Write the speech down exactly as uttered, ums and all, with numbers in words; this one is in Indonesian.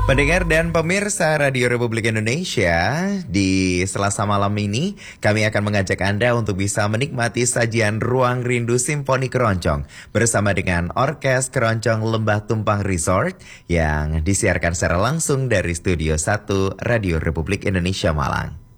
Pendengar dan pemirsa Radio Republik Indonesia, di Selasa malam ini kami akan mengajak Anda untuk bisa menikmati sajian Ruang Rindu Simfoni Keroncong bersama dengan Orkes Keroncong Lembah Tumpang Resort yang disiarkan secara langsung dari Studio satu Radio Republik Indonesia Malang.